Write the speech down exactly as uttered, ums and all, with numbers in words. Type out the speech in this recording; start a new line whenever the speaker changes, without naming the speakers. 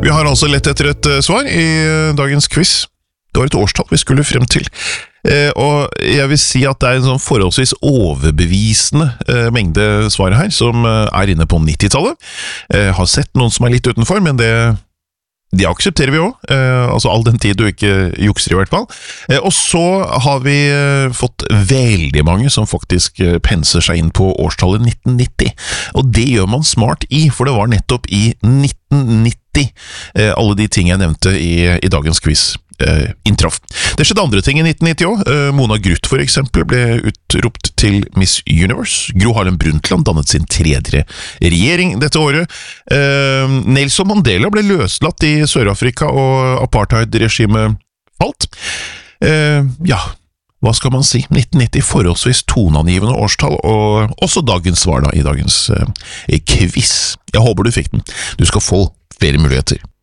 Vi har altså lett etter et uh, svar i uh, dagens quiz. Det var et årstall vi skulle frem til. Uh, og jeg vil si at det er en sånn forholdsvis overbevisende uh, mengde svar her, som uh, er inne på nittitallet. Uh, har sett noen som er litt utenfor, men det, det aksepterer vi også. Uh, altså all den tid du ikke jukser i hvert fall. Uh, og så har vi uh, fått veldig mange som faktisk uh, penser seg inn på årstallet nitten nitti. Og det gjør man smart i, for det var nettopp i nitten nitti uh, alle de ting jeg nevnte i, i dagens quiz. Uh, inntraff. Det skjedde andre ting i nitten nitti også. Uh, Mona Gruth for eksempel ble utropt til Miss Universe. Gro Harlem Brundtland dannet sin tredje regjering dette året. Uh, Nelson Mandela ble løslatt i Sør-Afrika, og apartheid-regimet falt. Uh, ja, hva skal man si? nitten nitti, forholdsvis toneangivende årstall, og også dagens svar da i dagens uh, quiz. Jeg håper du fikk den. Du skal få flere muligheter.